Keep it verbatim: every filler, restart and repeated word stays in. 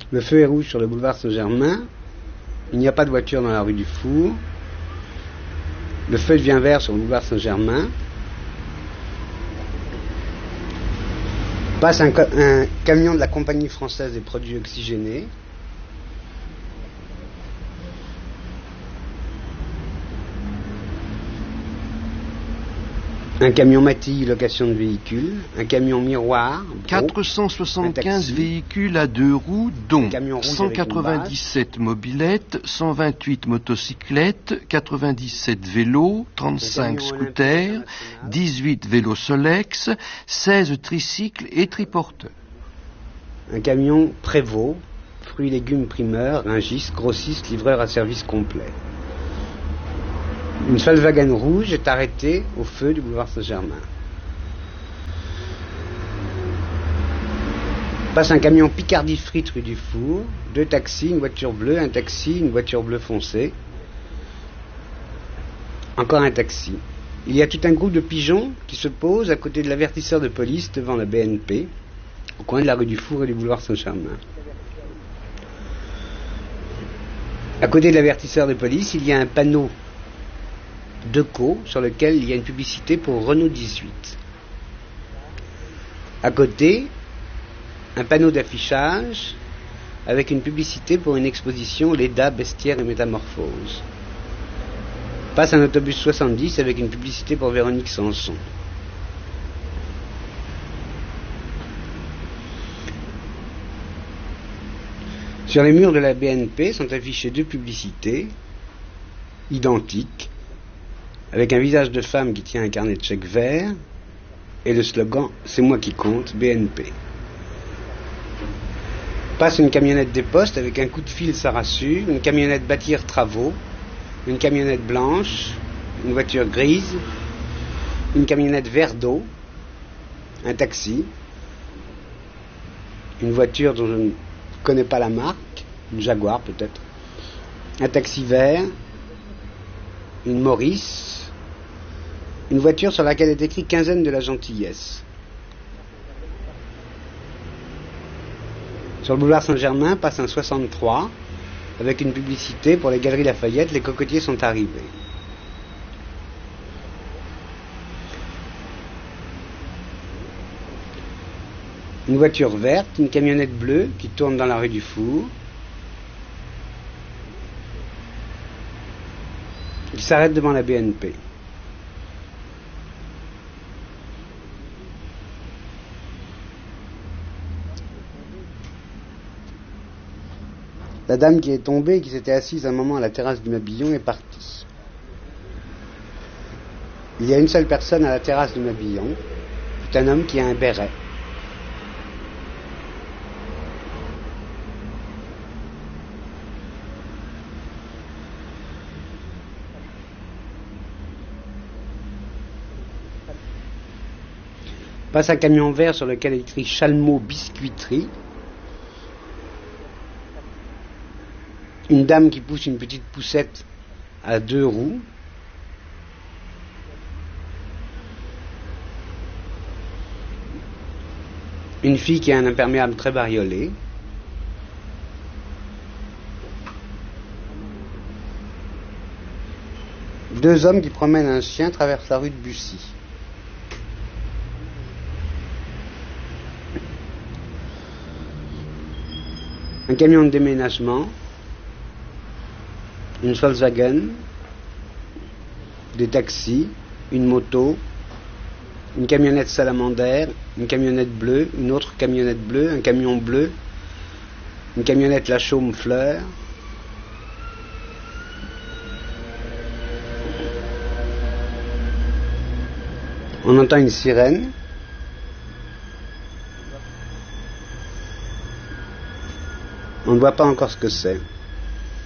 Le feu est rouge sur le boulevard Saint-Germain. Il n'y a pas de voiture dans la rue du Four. Le feu devient vert sur le boulevard Saint-Germain. Passe un, un camion de la compagnie française des produits oxygénés. Un camion Mattei, location de véhicules, un camion miroir, Bro, quatre cent soixante-quinze véhicules à deux roues, dont cent quatre-vingt-dix-sept mobylettes, cent vingt-huit motocyclettes, quatre-vingt-dix-sept vélos, trente-cinq scooters, dix-huit vélos Solex, seize tricycles et triporteurs. Un camion Prévost, fruits et légumes primeurs, Rungis, grossiste, livreur à service complet. Une Volkswagen rouge est arrêtée au feu du boulevard Saint-Germain. Passe un camion Picardie Frites rue du Four, deux taxis, une voiture bleue, un taxi, une voiture bleue foncée. Encore un taxi. Il y a tout un groupe de pigeons qui se posent à côté de l'avertisseur de police devant la B N P, au coin de la rue du Four et du boulevard Saint-Germain. À côté de l'avertisseur de police, il y a un panneau Deco sur lequel il y a une publicité pour Renault dix-huit. À côté, un panneau d'affichage avec une publicité pour une exposition Leda, Bestiaire et Métamorphose. Passe un autobus soixante-dix avec une publicité pour Véronique Sanson. Sur les murs de la B N P sont affichées deux publicités identiques, avec un visage de femme qui tient un carnet de chèques vert et le slogan « C'est moi qui compte, B N P ». Passe une camionnette des postes avec un coup de fil, ça rassure, une camionnette bâtir travaux, une camionnette blanche, une voiture grise, une camionnette vert d'eau, un taxi, une voiture dont je ne connais pas la marque, une Jaguar peut-être, un taxi vert, une Maurice, une voiture sur laquelle est écrit quinzaine de la gentillesse. Sur le boulevard Saint-Germain passe un soixante-trois avec une publicité pour les Galeries Lafayette, les cocotiers sont arrivés. Une voiture verte, une camionnette bleue qui tourne dans la rue du Four. Il s'arrête devant la B N P. La dame qui est tombée et qui s'était assise un moment à la terrasse du Mabillon est partie. Il y a une seule personne à la terrasse du Mabillon. C'est un homme qui a un béret. Passe un camion vert sur lequel est écrit Chalmot Biscuiterie. Une dame qui pousse une petite poussette à deux roues. Une fille qui a un imperméable très bariolé. Deux hommes qui promènent un chien traversent la rue de Bussy. Un camion de déménagement, une Volkswagen, des taxis, une moto, une camionnette salamander, une camionnette bleue, une autre camionnette bleue, un camion bleu, une camionnette La Chaume Fleur. On entend une sirène. On ne voit pas encore ce que c'est.